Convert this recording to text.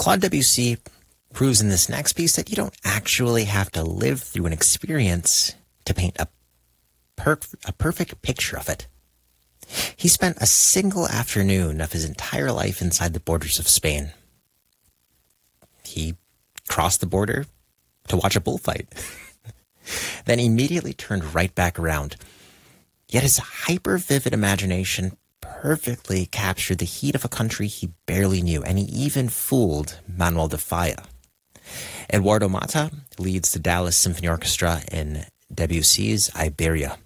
Claude Debussy proves in this next piece that you don't actually have to live through an experience to paint a perfect picture of it. He spent a single afternoon of his entire life inside the borders of Spain. He crossed the border to watch a bullfight, then immediately turned right back around. Yet his hyper-vivid imagination perfectly captured the heat of a country he barely knew, and he even fooled Manuel de Falla. Eduardo Mata leads the Dallas Symphony Orchestra in Debussy's Iberia.